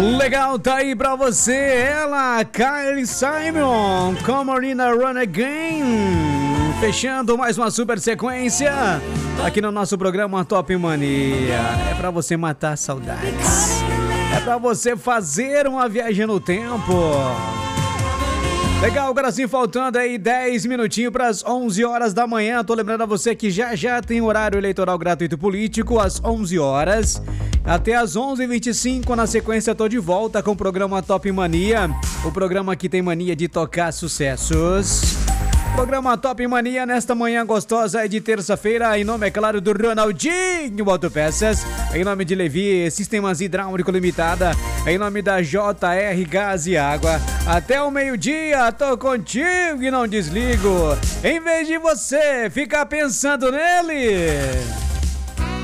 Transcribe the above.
Legal, tá aí pra você ela, Kylie Simon, com Marina Run Again, fechando mais uma super sequência aqui no nosso programa Top Mania. É pra você matar saudades, é pra você fazer uma viagem no tempo. Legal, agora sim, faltando aí 10 minutinhos para as 11 horas da manhã. Tô lembrando a você que já tem horário eleitoral gratuito político às 11 horas. Até às 11h25, na sequência, tô de volta com o programa Top Mania. O programa que tem mania de tocar sucessos. Programa Top Mania nesta manhã gostosa de terça-feira, em nome, é claro, do Ronaldinho Autopeças, em nome de Levi Sistemas Hidráulico Limitada, em nome da JR Gás e Água. Até o meio-dia, tô contigo e não desligo. Em vez de você ficar pensando nele...